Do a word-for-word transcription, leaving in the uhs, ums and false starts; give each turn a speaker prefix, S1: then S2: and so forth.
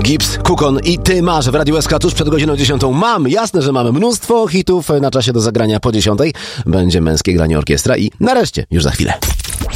S1: Gibbs, Kukon i Ty masz w Radiu S K tuż przed godziną dziesiątą. Mam, jasne, że mamy mnóstwo hitów na czasie do zagrania po dziesiątej. Będzie męskie granie orkiestra i nareszcie, już za chwilę.